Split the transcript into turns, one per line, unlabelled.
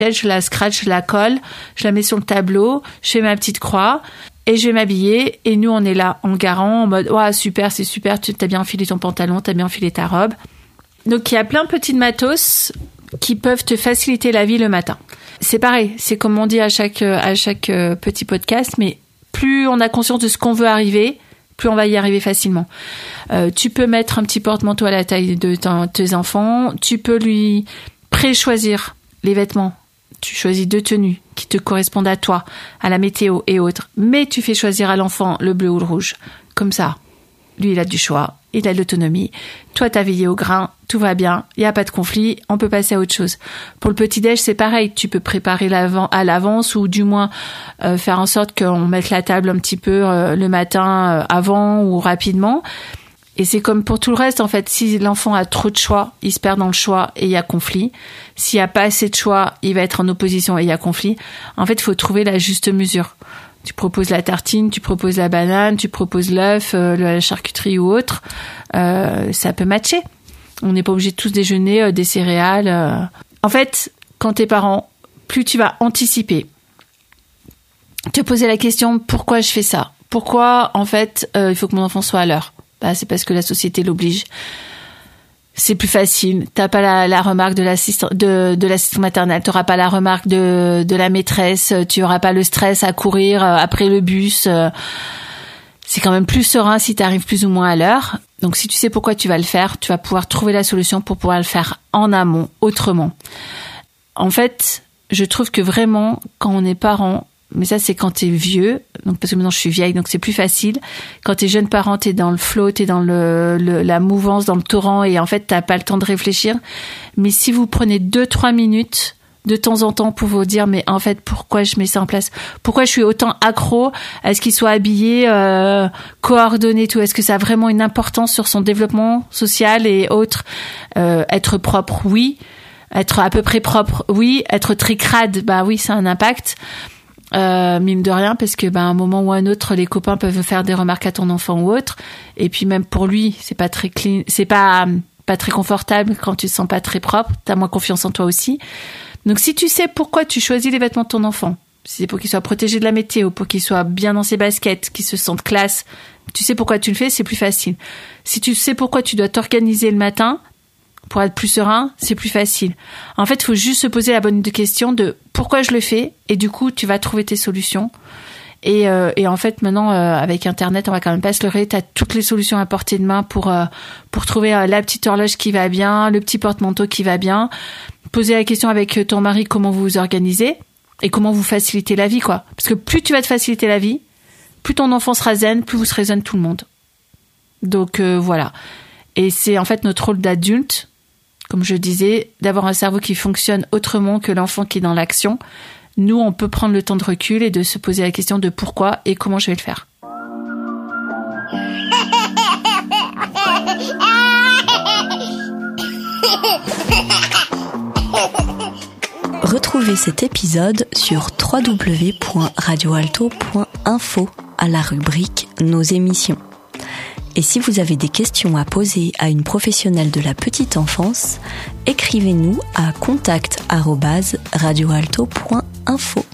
je la scratch, je la colle, je la mets sur le tableau, je fais ma petite croix et je vais m'habiller. Et nous, on est là en garant, en mode « Ouais, super, c'est super, tu t'as bien enfilé ton pantalon, t'as bien enfilé ta robe. » Donc, il y a plein de petits matos qui peuvent te faciliter la vie le matin. C'est pareil, c'est comme on dit à chaque petit podcast, mais plus on a conscience de ce qu'on veut arriver, plus on va y arriver facilement. Tu peux mettre un petit porte-manteau à la taille de tes enfants, tu peux lui pré-choisir les vêtements. Tu choisis 2 tenues qui te correspondent à toi, à la météo et autres, mais tu fais choisir à l'enfant le bleu ou le rouge. Comme ça, lui, il a du choix, il a de l'autonomie. Toi, t'as veillé au grain, tout va bien, il n'y a pas de conflit, on peut passer à autre chose. Pour le petit-déj, c'est pareil, tu peux préparer à l'avance ou du moins faire en sorte qu'on mette la table un petit peu le matin avant ou rapidement. Et c'est comme pour tout le reste, en fait, si l'enfant a trop de choix, il se perd dans le choix et il y a conflit. S'il n'y a pas assez de choix, il va être en opposition et il y a conflit. En fait, il faut trouver la juste mesure. Tu proposes la tartine, tu proposes la banane, tu proposes l'œuf, la charcuterie ou autre. Ça peut matcher. On n'est pas obligé de tous déjeuner des céréales. En fait, quand t'es parent, plus tu vas anticiper. Te poser la question, pourquoi je fais ça ? Pourquoi, en fait, il faut que mon enfant soit à l'heure ? Bah, c'est parce que la société l'oblige. C'est plus facile. T'as pas la remarque de l'assistant maternel. T'auras pas la remarque de la maîtresse. Tu auras pas le stress à courir après le bus. C'est quand même plus serein si t'arrives plus ou moins à l'heure. Donc, si tu sais pourquoi tu vas le faire, tu vas pouvoir trouver la solution pour pouvoir le faire en amont, autrement. En fait, je trouve que vraiment, quand on est parent, mais ça, c'est quand t'es vieux, donc parce que maintenant je suis vieille, donc c'est plus facile. Quand t'es jeune parent, t'es dans le flow, t'es dans la mouvance, dans le torrent, et en fait, t'as pas le temps de réfléchir. Mais si vous prenez 2-3 minutes de temps en temps pour vous dire, mais en fait, pourquoi je mets ça en place ? Pourquoi je suis autant accro à ce qu'il soit habillé, coordonné, tout ? Est-ce que ça a vraiment une importance sur son développement social et autres ? Être propre, oui. Être à peu près propre, oui. Être très crade, bah oui, ça a un impact. Mine de rien, parce que à un moment ou à un autre, les copains peuvent faire des remarques à ton enfant ou autre, et puis même pour lui, c'est pas très clean, c'est pas très confortable quand tu te sens pas très propre, t'as moins confiance en toi aussi. Donc si tu sais pourquoi tu choisis les vêtements de ton enfant, si c'est pour qu'il soit protégé de la météo, pour qu'il soit bien dans ses baskets, qu'il se sente classe, tu sais pourquoi tu le fais, c'est plus facile. Si tu sais pourquoi tu dois t'organiser le matin pour être plus serein, c'est plus facile. En fait, il faut juste se poser la bonne question de pourquoi je le fais, et du coup, tu vas trouver tes solutions. Et en fait, maintenant, avec Internet, on va quand même pas se leurrer, t'as toutes les solutions à portée de main pour trouver la petite horloge qui va bien, le petit porte-manteau qui va bien. Poser la question avec ton mari comment vous vous organisez et comment vous facilitez la vie, quoi. Parce que plus tu vas te faciliter la vie, plus ton enfant sera zen, plus vous serez zen tout le monde. Donc voilà. Et c'est en fait notre rôle d'adulte, comme je disais, d'avoir un cerveau qui fonctionne autrement que l'enfant qui est dans l'action. Nous, on peut prendre le temps de recul et de se poser la question de pourquoi et comment je vais le faire.
Retrouvez cet épisode sur www.radioalto.info à la rubrique Nos émissions. Et si vous avez des questions à poser à une professionnelle de la petite enfance, écrivez-nous à contact@radioalto.info.